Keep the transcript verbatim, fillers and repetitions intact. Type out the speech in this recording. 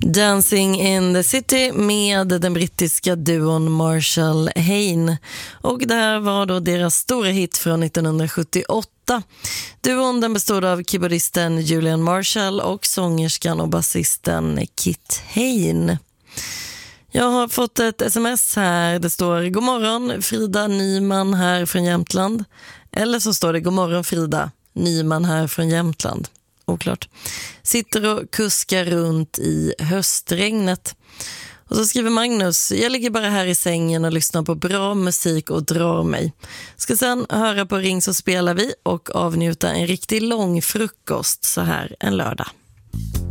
Dancing in the City med den brittiska duon Marshall Hain. Och det här var då deras stora hit från nittonhundrasjuttioåtta. Duon den bestod av keyboardisten Julian Marshall och sångerskan och basisten Kit Hain. Jag har fått ett sms här. Det står: God morgon, Frida Nyman här från Jämtland. Eller så står det: God morgon Frida, Nyman här från Jämtland. Oklart. Sitter och kuskar runt i höstregnet. Och så skriver Magnus: Jag ligger bara här i sängen och lyssnar på bra musik och drar mig. Ska sen höra på Ring så spelar vi och avnjuta en riktigt lång frukost så här en lördag.